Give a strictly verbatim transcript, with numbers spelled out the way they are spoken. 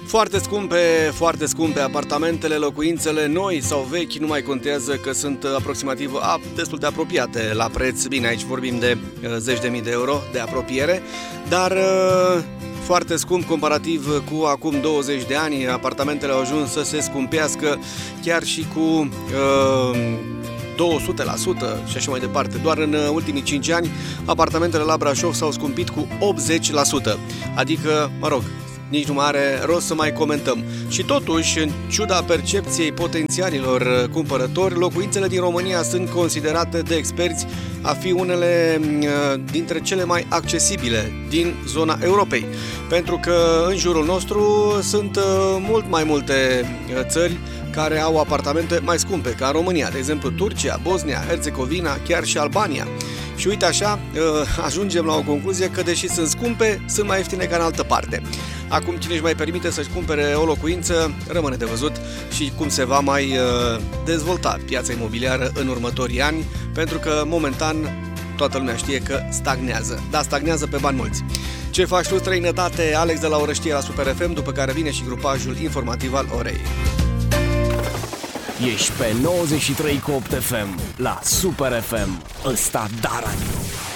Foarte scumpe, foarte scumpe apartamentele, locuințele noi sau vechi, nu mai contează că sunt aproximativ a, destul de apropiate la preț. Bine, aici vorbim de uh, zeci de mii de euro de apropiere, dar uh, foarte scump comparativ cu acum douăzeci de ani. Apartamentele au ajuns să se scumpească chiar și cu uh, două sute la sută și așa mai departe. Doar în ultimii cinci ani, apartamentele la Brașov s-au scumpit cu optzeci la sută. Adică, mă rog, nici nu mai are rost să mai comentăm. Și totuși, în ciuda percepției potențialilor cumpărători, locuințele din România sunt considerate de experți a fi unele dintre cele mai accesibile din zona Europei. Pentru că în jurul nostru sunt mult mai multe țări care au apartamente mai scumpe ca în România, de exemplu Turcia, Bosnia, Herțegovina, chiar și Albania. Și uite așa, ajungem la o concluzie că deși sunt scumpe, sunt mai ieftine ca în altă parte. Acum cine își mai permite să-și cumpere o locuință, rămâne de văzut și cum se va mai dezvolta piața imobiliară în următorii ani, pentru că momentan toată lumea știe că stagnează, dar stagnează pe bani mulți. Ce faci tu, străinătate? Alex de la Orăștie la Super F M, după care vine și grupajul informativ al orei. Ești pe nouăzeci și trei virgulă opt F M la Super F M. Ăsta da radio.